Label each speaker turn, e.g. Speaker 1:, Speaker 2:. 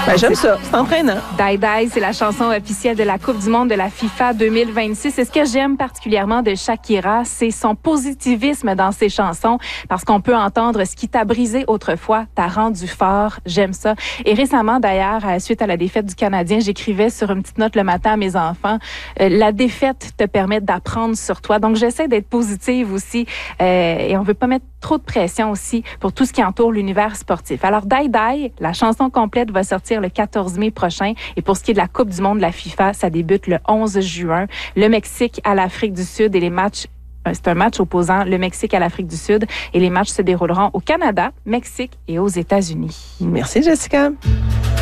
Speaker 1: Ben, j'aime ça. C'est entraînant.
Speaker 2: Die Die, c'est la chanson officielle de la Coupe du monde de la FIFA 2026. Et ce que j'aime particulièrement de Shakira, c'est son positivisme dans ses chansons, parce qu'on peut entendre ce qui t'a brisé autrefois, t'a rendu fort. J'aime ça. Et récemment, d'ailleurs, suite à la défaite du Canadien, j'écrivais sur une petite note le matin à mes enfants, la défaite te permet d'apprendre sur toi. Donc, j'essaie d'être positive aussi, et on veut pas mettre trop de pression aussi pour tout ce qui entoure l'univers sportif. Alors, Die Die, la chanson complète va sortir le 14 mai prochain. Et pour ce qui est de la Coupe du monde de la FIFA, ça débute le 11 juin. Le Mexique à l'Afrique du Sud et les matchs, c'est un match opposant le Mexique à l'Afrique du Sud et les matchs se dérouleront au Canada, Mexique et aux États-Unis.
Speaker 1: Merci, Jessica.